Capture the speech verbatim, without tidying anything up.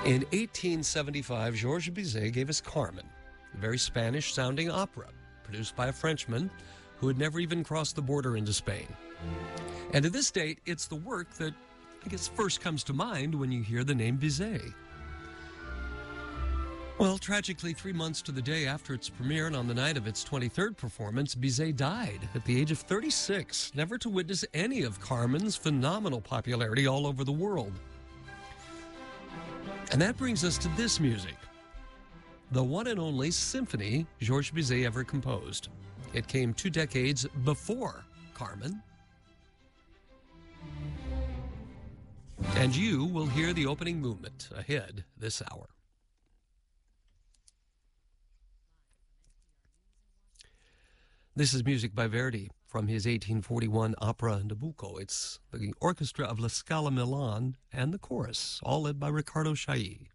In eighteen seventy-five, Georges Bizet gave us Carmen, a very Spanish-sounding opera produced by a Frenchman who had never even crossed the border into Spain. And to this date, it's the work that I guess first comes to mind when you hear the name Bizet. Well, tragically, three months to the day after its premiere and on the night of its twenty-third performance, Bizet died at the age of thirty-six, never to witness any of Carmen's phenomenal popularity all over the world. And that brings us to this music, the one and only symphony Georges Bizet ever composed. It came two decades before Carmen. And you will hear the opening movement ahead this hour. This is music by Verdi from his eighteen forty-one opera Nabucco. It's the orchestra of La Scala Milan and the chorus, all led by Riccardo Chailly.